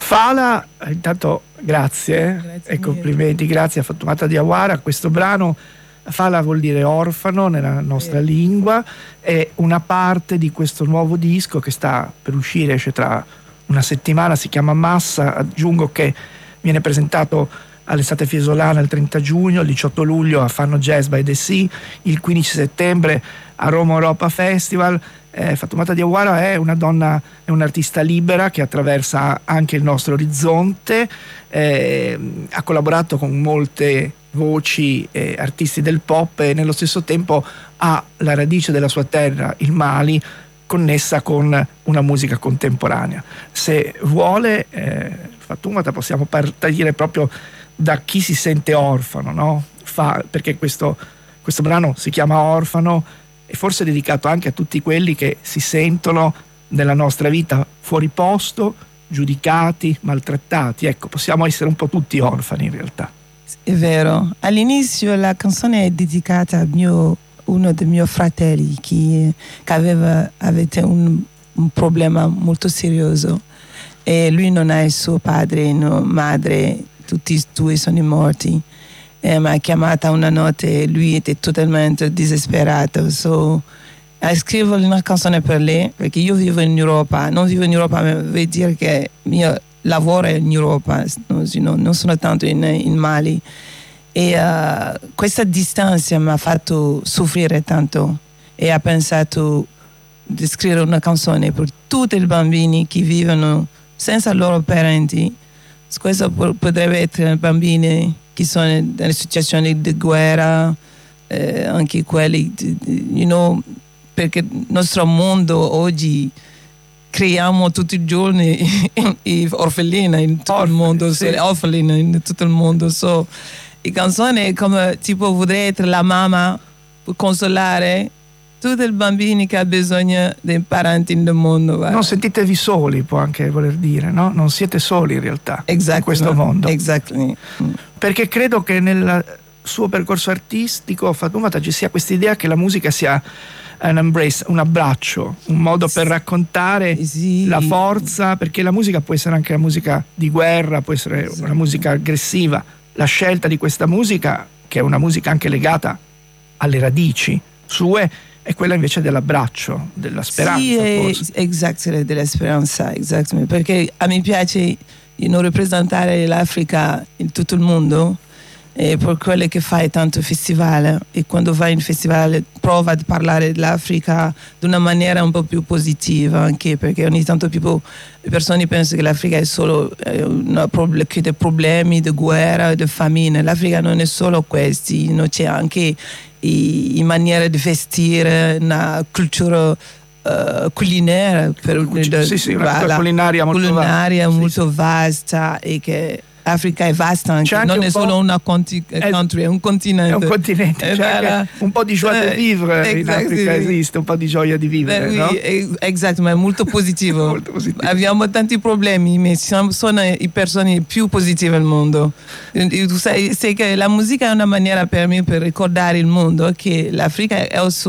Fala, intanto grazie e complimenti, grazie a Fatoumata Diawara. Questo brano, Fala vuol dire orfano nella nostra lingua, è una parte di questo nuovo disco che sta per uscire, esce tra una settimana, si chiama Massa. Aggiungo che viene presentato all'Estate Fiesolana il 30 giugno, il 18 luglio a Fano Jazz by the Sea, il 15 settembre a Roma Europa Festival. Fatoumata Diawara è una donna, è un'artista libera che attraversa anche il nostro orizzonte, ha collaborato con molte voci e artisti del pop e nello stesso tempo ha la radice della sua terra, il Mali, connessa con una musica contemporanea. Se vuole, Fatoumata, possiamo partire proprio da chi si sente orfano, no? Perché questo brano si chiama Orfano e forse è dedicato anche a tutti quelli che si sentono nella nostra vita fuori posto, giudicati, maltrattati. Ecco, possiamo essere un po' tutti orfani in realtà. È vero. All'inizio la canzone è dedicata a uno dei miei fratelli che aveva un problema molto serioso e lui non ha il suo padre, no, madre, tutti e due sono morti. Mi ha chiamata una notte e lui était totalmente disperato. Scrivo una canzone per lei perché io vivo in Europa, non vivo in Europa, ma vuol dire che io lavoro in Europa, non sono tanto in Mali. E questa distanza mi ha fatto soffrire tanto e ha pensato di scrivere una canzone per tutti i bambini che vivono senza loro parenti. Questo potrebbe essere bambini che sono in situazioni di guerra, anche quelli, perché il nostro mondo oggi creiamo tutti i giorni orfeline in tutto il mondo, orfeline in tutto il mondo. Le canzoni come tipo vorrei essere la mamma per consolare tutti i bambini che hanno bisogno dei parenti nel mondo. Non sentitevi soli, può anche voler dire, no? Non siete soli in realtà in questo mondo. Exactly. Perché credo che nel suo percorso artistico, Fatoumata, ci sia questa idea che la musica sia un embrace, un abbraccio, un modo per raccontare la forza, perché la musica può essere anche la musica di guerra, può essere una musica aggressiva. La scelta di questa musica, che è una musica anche legata alle radici sue, è quella invece dell'abbraccio, della speranza. Sì, esatto, della speranza, esatto, perché a me piace rappresentare l'Africa in tutto il mondo, e per quello che fai tanto festival, e quando vai in festival prova a parlare dell'Africa di una maniera un po' più positiva, anche perché ogni tanto le persone pensano che l'Africa è solo che dei problemi di guerra e di famine. L'Africa non è solo questi, c'è anche in maniera di vestire, una cultura culinaria, una culinaria molto vasta e che l'Africa è vasta anche, non è solo una country, è un continente. È un continente, c'è anche un po' di joie de vivre in Africa, esiste un po' di gioia di vivere, no? Esatto, ma è molto positivo. Molto positivo. Abbiamo tanti problemi, ma sono le persone più positive al mondo. Tu sai che la musica è una maniera per me per ricordare il mondo che l'Africa è